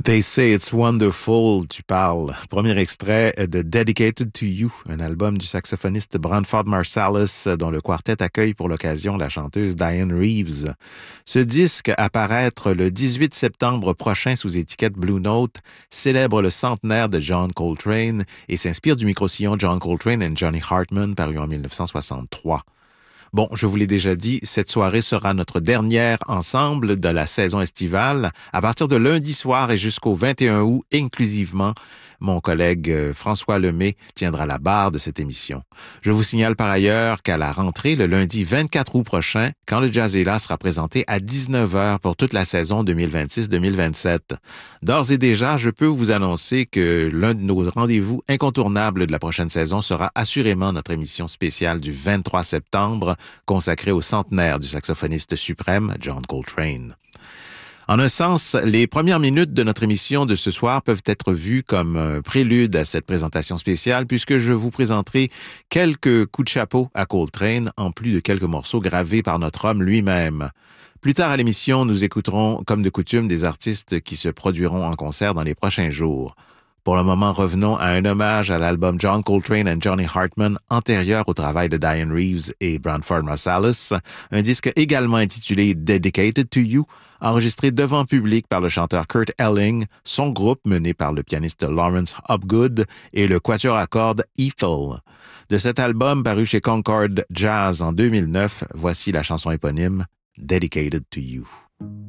They Say It's Wonderful, tu parles. Premier extrait de Dedicated to You, un album du saxophoniste Branford Marsalis, dont le quartet accueille pour l'occasion la chanteuse Diane Reeves. Ce disque, à paraître le 18 septembre prochain sous étiquette Blue Note, célèbre le centenaire de John Coltrane et s'inspire du micro-sillon John Coltrane and Johnny Hartman, paru en 1963. Bon, je vous l'ai déjà dit, cette soirée sera notre dernière ensemble de la saison estivale. À partir de lundi soir et jusqu'au 21 août, inclusivement, mon collègue François Lemay tiendra la barre de cette émission. Je vous signale par ailleurs qu'à la rentrée, le lundi 24 août prochain, Quand le jazz est là sera présenté à 19h pour toute la saison 2026-2027. D'ores et déjà, je peux vous annoncer que l'un de nos rendez-vous incontournables de la prochaine saison sera assurément notre émission spéciale du 23 septembre, consacrée au centenaire du saxophoniste suprême John Coltrane. En un sens, les premières minutes de notre émission de ce soir peuvent être vues comme un prélude à cette présentation spéciale puisque je vous présenterai quelques coups de chapeau à Coltrane en plus de quelques morceaux gravés par notre homme lui-même. Plus tard à l'émission, nous écouterons, comme de coutume, des artistes qui se produiront en concert dans les prochains jours. Pour le moment, revenons à un hommage à l'album John Coltrane and Johnny Hartman, antérieur au travail de Diane Reeves et Branford Marsalis, un disque également intitulé Dedicated to You, enregistré devant public par le chanteur Kurt Elling, son groupe mené par le pianiste Lawrence Hopgood et le quatuor à cordes Ethel. De cet album paru chez Concord Jazz en 2009, voici la chanson éponyme Dedicated to You.